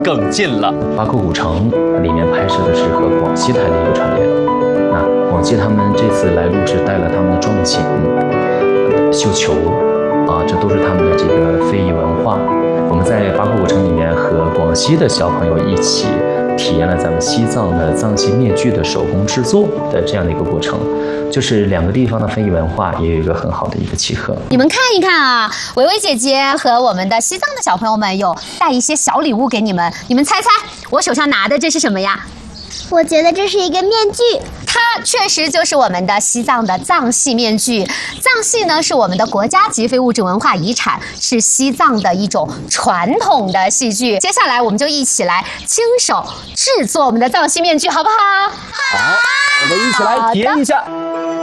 更近了。 八廓古城里面拍摄的是和广西台的一个串联。那广西他们这次来录制，带了他们的壮锦、绣球，这都是他们的这个非遗文化。我们在八廓古城里面和广西的小朋友一起体验了咱们西藏的藏戏面具的手工制作的这样的一个过程，就是两个地方的非遗文化也有一个很好的一个契合。 你们看一看啊，维维姐姐和我们的西藏的小朋友们有带一些小礼物给你们，你们猜猜我手上拿的这是什么呀？ 我觉得这是一个面具， 它确实就是我们的西藏的藏戏面具。藏戏呢是我们的国家级非物质文化遗产，是西藏的一种传统的戏剧。接下来我们就一起来亲手制作我们的藏戏面具，好不好？ 好，我们一起来体验一下。